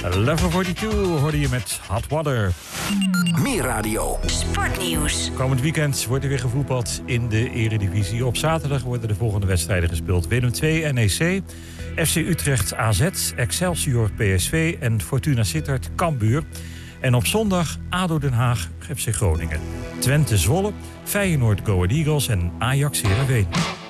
Level 42 hoorde je met Hot Water. Meer radio. Sportnieuws. Komend weekend wordt er weer gevoetbald in de Eredivisie. Op zaterdag worden de volgende wedstrijden gespeeld. Willem II, NEC, FC Utrecht, AZ, Excelsior, PSV en Fortuna Sittard, Cambuur. En op zondag ADO Den Haag, FC Groningen. Twente, Zwolle, Feyenoord, Go Ahead Eagles en Ajax, Heerenveen.